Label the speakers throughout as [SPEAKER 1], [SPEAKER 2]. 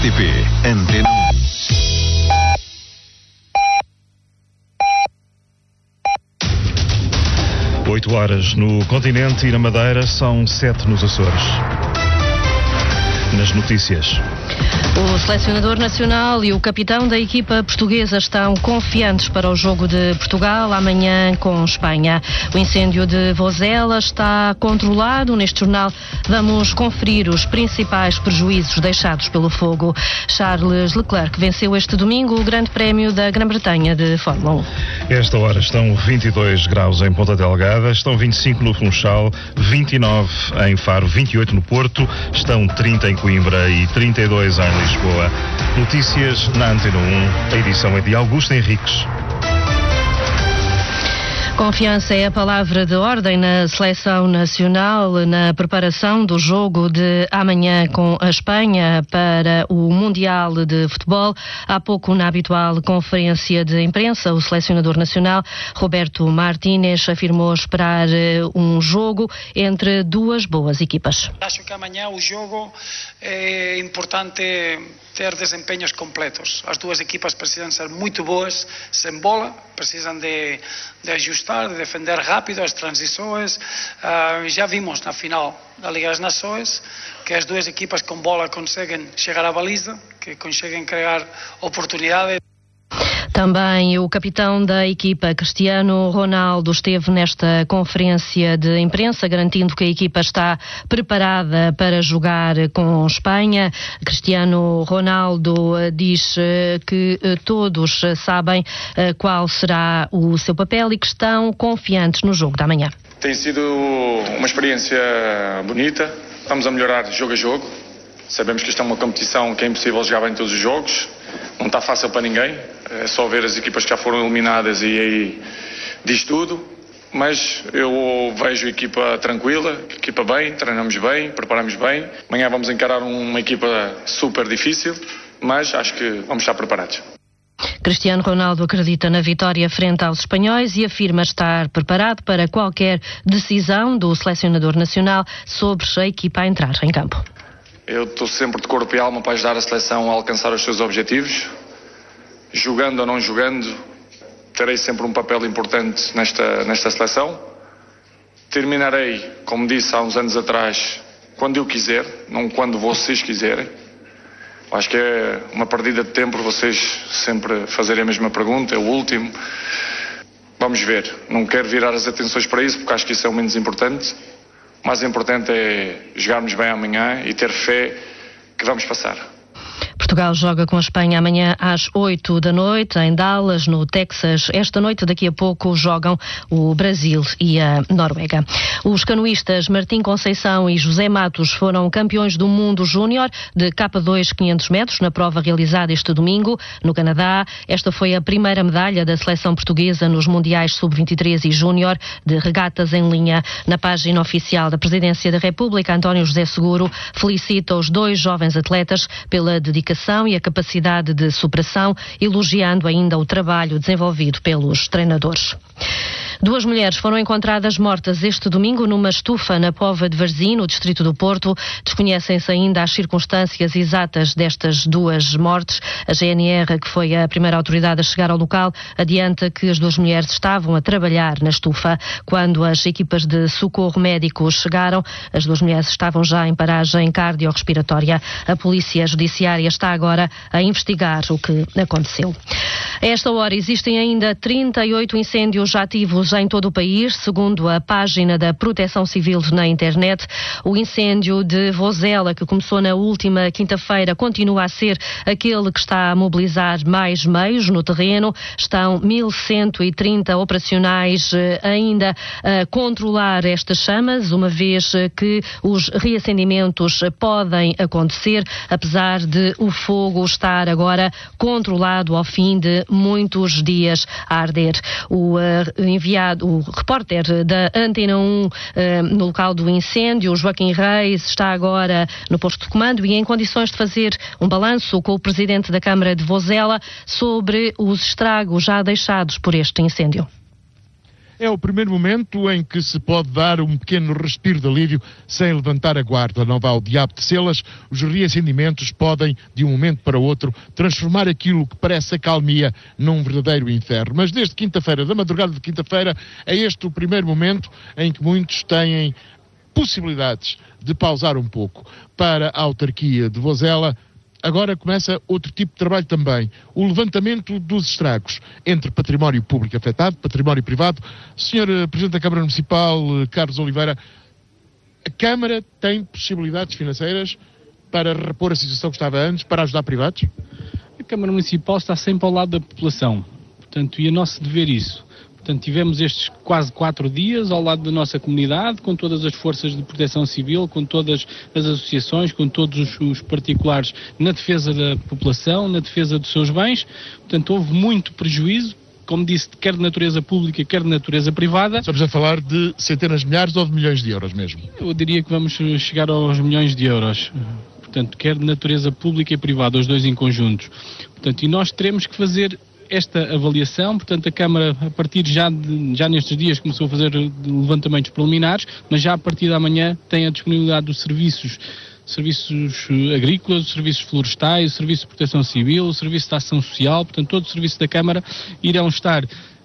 [SPEAKER 1] RTP Antena 1. 8 horas no continente e na Madeira, são 7 nos Açores. Nas notícias.
[SPEAKER 2] O selecionador nacional e o capitão da equipa portuguesa estão confiantes para o jogo de Portugal amanhã com Espanha. O incêndio de Vozela está controlado. Neste jornal vamos conferir os principais prejuízos deixados pelo fogo. Charles Leclerc venceu este domingo o Grande Prémio da Grã-Bretanha de Fórmula 1.
[SPEAKER 1] Esta hora estão 22 graus em Ponta Delgada, estão 25 no Funchal, 29 em Faro, 28 no Porto, estão 30 em Coimbra e 32 em Lisboa. Notícias na Antena 1, a edição é de Augusto Henriques.
[SPEAKER 2] Confiança é a palavra de ordem na seleção nacional na preparação do jogo de amanhã com a Espanha para o Mundial de Futebol. Há pouco, na habitual conferência de imprensa, o selecionador nacional, Roberto Martínez, afirmou esperar um jogo entre duas boas equipas.
[SPEAKER 3] Acho que amanhã o jogo é importante ter desempenhos completos. As duas equipas precisam ser muito boas sem bola, precisam de ajustar, de defender rápido as transições. Já vimos na final da Liga das Nações que as duas equipas com bola conseguem chegar à baliza, que conseguem criar oportunidades.
[SPEAKER 2] Também o capitão da equipa, Cristiano Ronaldo, esteve nesta conferência de imprensa, garantindo que a equipa está preparada para jogar com Espanha. Cristiano Ronaldo diz que todos sabem qual será o seu papel e que estão confiantes no jogo da manhã.
[SPEAKER 4] Tem sido uma experiência bonita, estamos a melhorar jogo a jogo. Sabemos que isto é uma competição que é impossível jogar bem todos os jogos, não está fácil para ninguém, é só ver as equipas que já foram eliminadas e aí diz tudo, mas eu vejo a equipa tranquila, a equipa bem, treinamos bem, preparamos bem. Amanhã vamos encarar uma equipa super difícil, mas acho que vamos estar preparados.
[SPEAKER 2] Cristiano Ronaldo acredita na vitória frente aos espanhóis e afirma estar preparado para qualquer decisão do selecionador nacional sobre a equipa a entrar em campo.
[SPEAKER 4] Eu estou sempre de corpo e alma para ajudar a seleção a alcançar os seus objetivos. Jogando ou não jogando, terei sempre um papel importante nesta seleção. Terminarei, como disse há uns anos atrás, quando eu quiser, não quando vocês quiserem. Acho que é uma perdida de tempo vocês sempre fazerem a mesma pergunta, é o último. Vamos ver, não quero virar as atenções para isso, porque acho que isso é o menos importante. O mais importante é jogarmos bem amanhã e ter fé que vamos passar.
[SPEAKER 2] Portugal joga com a Espanha amanhã às 8 da noite, em Dallas, no Texas. Esta noite, daqui a pouco, jogam o Brasil e a Noruega. Os canoístas Martim Conceição e José Matos foram campeões do mundo júnior de K2 500 metros na prova realizada este domingo no Canadá. Esta foi a primeira medalha da seleção portuguesa nos Mundiais Sub-23 e Júnior de regatas em linha. Na página oficial da Presidência da República, António José Seguro felicita os dois jovens atletas pela dedicação e a capacidade de superação, elogiando ainda o trabalho desenvolvido pelos treinadores. Duas mulheres foram encontradas mortas este domingo numa estufa na Póvoa de Varzim, no distrito do Porto. Desconhecem-se ainda as circunstâncias exatas destas duas mortes. A GNR, que foi a primeira autoridade a chegar ao local, adianta que as duas mulheres estavam a trabalhar na estufa. Quando as equipas de socorro médico chegaram, as duas mulheres estavam já em paragem cardiorrespiratória. A Polícia Judiciária está agora a investigar o que aconteceu. A esta hora existem ainda 38 incêndios ativos em todo o país, segundo a página da Proteção Civil na internet. O incêndio de Vozela, que começou na última quinta-feira, continua a ser aquele que está a mobilizar mais meios no terreno. Estão 1.130 operacionais ainda a controlar estas chamas, uma vez que os reacendimentos podem acontecer, apesar de o fogo estar agora controlado ao fim de muitos dias a arder. O repórter da Antena 1 no local do incêndio, Joaquim Reis, está agora no posto de comando e em condições de fazer um balanço com o presidente da Câmara de Vozela sobre os estragos já deixados por este incêndio.
[SPEAKER 5] é o primeiro momento em que se pode dar um pequeno respiro de alívio sem levantar a guarda. Não vá ao diabo de selas, os reacendimentos podem, de um momento para o outro, transformar aquilo que parece acalmia num verdadeiro inferno. Mas desde quinta-feira, da madrugada de quinta-feira, é este o primeiro momento em que muitos têm possibilidades de pausar um pouco. Para a autarquia de Vozela, agora começa outro tipo de trabalho também, o levantamento dos estragos entre património público afetado, património privado. Sr. Presidente da Câmara Municipal, Carlos Oliveira, a Câmara tem possibilidades financeiras para repor a situação que estava antes, para ajudar privados?
[SPEAKER 6] A Câmara Municipal está sempre ao lado da população, portanto, e é nosso dever isso. Portanto, tivemos estes quase 4 dias ao lado da nossa comunidade, com todas as forças de proteção civil, com todas as associações, com todos os particulares na defesa da população, na defesa dos seus bens. Portanto, houve muito prejuízo, como disse, quer de natureza pública, quer de natureza privada.
[SPEAKER 5] Estamos a falar de centenas de milhares ou de milhões de euros mesmo?
[SPEAKER 6] Eu diria que vamos chegar aos milhões de euros. Portanto, quer de natureza pública e privada, os dois em conjuntos. Portanto, e nós teremos que fazer esta avaliação. Portanto, a Câmara, a partir já nestes dias, começou a fazer levantamentos preliminares, mas já a partir da manhã tem a disponibilidade dos serviços agrícolas, os serviços florestais, o serviço de proteção civil, o serviço de ação social. Portanto, todos os serviços da Câmara irão estar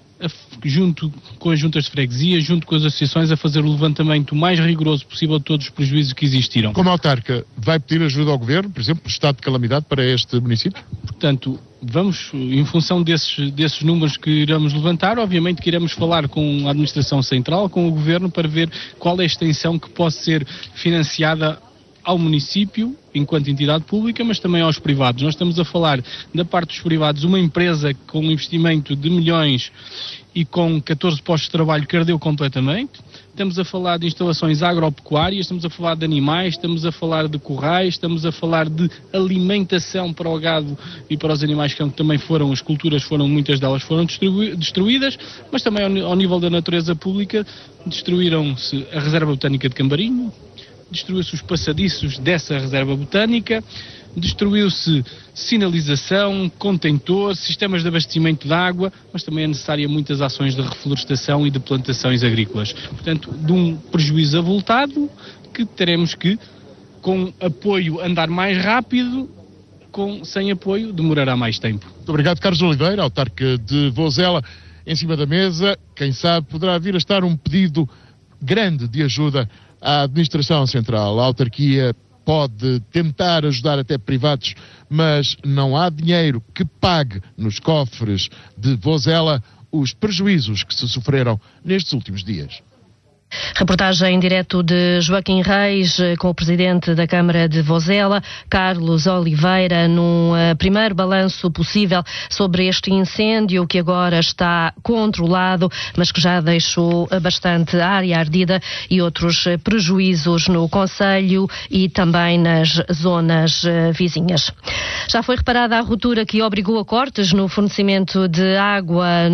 [SPEAKER 6] junto com as juntas de freguesia, junto com as associações, a fazer o levantamento mais rigoroso possível de todos os prejuízos que existiram.
[SPEAKER 5] Como autarca, vai pedir ajuda ao Governo, por exemplo, por estado de calamidade para este município?
[SPEAKER 6] Portanto, vamos, em função desses números que iremos levantar, obviamente que iremos falar com a Administração Central, com o Governo, para ver qual é a extensão que pode ser financiada ao município, enquanto entidade pública, mas também aos privados. Nós estamos a falar, da parte dos privados, uma empresa com um investimento de milhões e com 14 postos de trabalho que ardeu completamente. Estamos a falar de instalações agropecuárias, estamos a falar de animais, estamos a falar de currais, estamos a falar de alimentação para o gado e para os animais que também foram, as culturas foram, muitas delas foram destruídas, mas também ao nível da natureza pública, destruíram-se a Reserva Botânica de Cambarinho, destruiu-se os passadiços dessa reserva botânica, destruiu-se sinalização, contentor, sistemas de abastecimento de água, mas também é necessária muitas ações de reflorestação e de plantações agrícolas. Portanto, de um prejuízo avultado que teremos que, com apoio, andar mais rápido, sem apoio, demorará mais tempo.
[SPEAKER 5] Muito obrigado, Carlos Oliveira, autarca de Vozela. Em cima da mesa, quem sabe, poderá vir a estar um pedido grande de ajuda à Administração Central. A autarquia pode tentar ajudar até privados, mas não há dinheiro que pague nos cofres de Vozela os prejuízos que se sofreram nestes últimos dias.
[SPEAKER 2] Reportagem em direto de Joaquim Reis com o Presidente da Câmara de Vozela, Carlos Oliveira, num primeiro balanço possível sobre este incêndio que agora está controlado, mas que já deixou bastante área ardida e outros prejuízos no concelho e também nas zonas vizinhas. Já foi reparada a ruptura que obrigou a cortes no fornecimento de água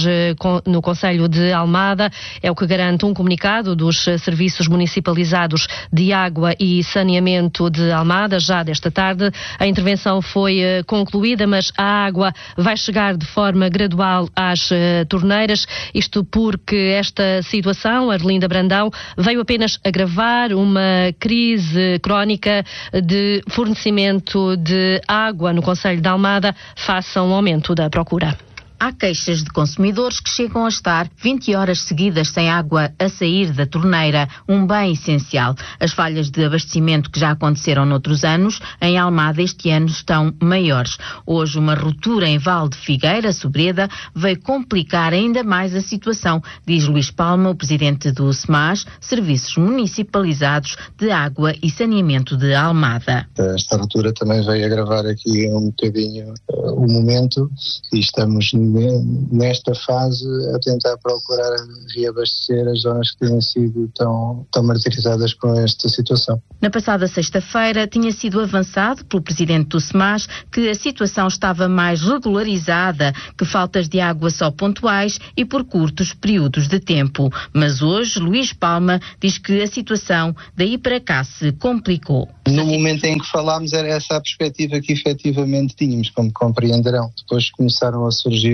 [SPEAKER 2] no concelho de Almada. É o que garante um comunicado dos serviços municipalizados de água e saneamento de Almada. Já desta tarde a intervenção foi concluída, mas a água vai chegar de forma gradual às torneiras, isto porque esta situação, Arlinda Brandão, veio apenas agravar uma crise crónica de fornecimento de água no concelho de Almada face a um aumento da procura.
[SPEAKER 7] Há queixas de consumidores que chegam a estar 20 horas seguidas sem água a sair da torneira, um bem essencial. As falhas de abastecimento que já aconteceram noutros anos, em Almada este ano estão maiores. Hoje uma ruptura em Val de Figueira, Sobreda, veio complicar ainda mais a situação, diz Luís Palma, o presidente do SMAS, Serviços Municipalizados de Água e Saneamento de Almada.
[SPEAKER 8] Esta ruptura também veio agravar aqui um bocadinho o momento e estamos nesta fase a tentar procurar reabastecer as zonas que têm sido tão martirizadas com esta situação.
[SPEAKER 7] Na passada sexta-feira tinha sido avançado pelo presidente do SMAS que a situação estava mais regularizada, que faltas de água só pontuais e por curtos períodos de tempo. Mas hoje Luís Palma diz que a situação daí para cá se complicou.
[SPEAKER 8] No momento em que falámos era essa a perspectiva que efetivamente tínhamos, como compreenderão. Depois começaram a surgir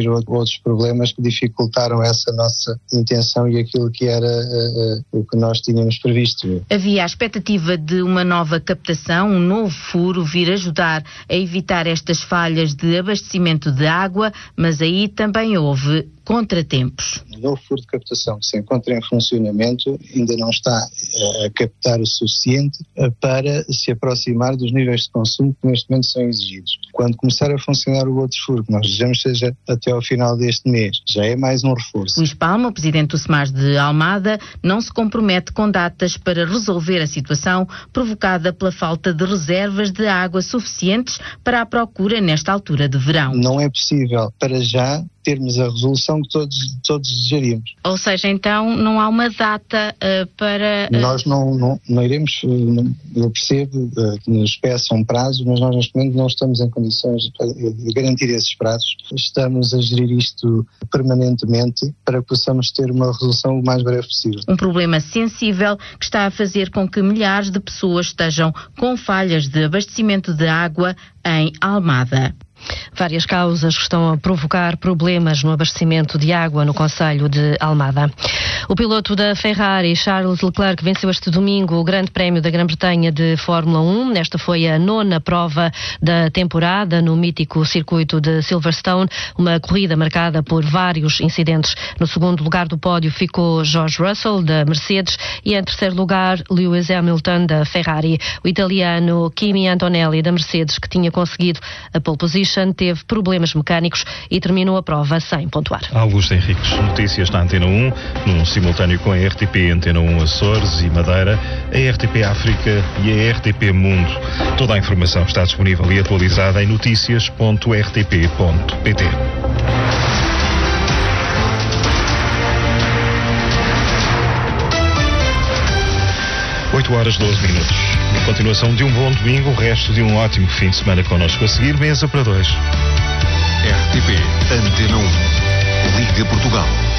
[SPEAKER 8] surgir outros problemas que dificultaram essa nossa intenção e aquilo que era o que nós tínhamos previsto.
[SPEAKER 7] Havia a expectativa de uma nova captação, um novo furo vir ajudar a evitar estas falhas de abastecimento de água, mas aí também houve contratempos.
[SPEAKER 8] O novo furo de captação que se encontra em funcionamento ainda não está a captar o suficiente para se aproximar dos níveis de consumo que neste momento são exigidos. Quando começar a funcionar o outro furo, que nós desejamos seja até ao final deste mês, já é mais um reforço.
[SPEAKER 7] Luís Palma, o presidente do SEMAS de Almada, não se compromete com datas para resolver a situação provocada pela falta de reservas de água suficientes para a procura nesta altura de verão.
[SPEAKER 8] Não é possível, para já, termos a resolução que todos desejaríamos.
[SPEAKER 7] Ou seja, então não há uma data para...
[SPEAKER 8] Nós não iremos, eu percebo que nos peçam prazo, mas nós neste momento não estamos em condições de garantir esses prazos. Estamos a gerir isto permanentemente para que possamos ter uma resolução o mais breve possível.
[SPEAKER 7] Um problema sensível que está a fazer com que milhares de pessoas estejam com falhas de abastecimento de água em Almada.
[SPEAKER 2] Várias causas que estão a provocar problemas no abastecimento de água no concelho de Almada. O piloto da Ferrari, Charles Leclerc, venceu este domingo o Grande Prémio da Grã-Bretanha de Fórmula 1. Esta foi a 9ª prova da temporada no mítico circuito de Silverstone, uma corrida marcada por vários incidentes. No segundo lugar do pódio ficou George Russell, da Mercedes, e em terceiro lugar Lewis Hamilton, da Ferrari. O italiano Kimi Antonelli, da Mercedes, que tinha conseguido a pole position, teve problemas mecânicos e terminou a prova sem pontuar.
[SPEAKER 1] Augusto Henriques, notícias na Antena 1, num simultâneo com a RTP Antena 1 Açores e Madeira, a RTP África e a RTP Mundo. Toda a informação está disponível e atualizada em noticias.rtp.pt. 8h12. Continuação de um bom domingo, o resto de um ótimo fim de semana connosco. A seguir, mesa para dois.
[SPEAKER 9] RTP Antena 1, Liga Portugal.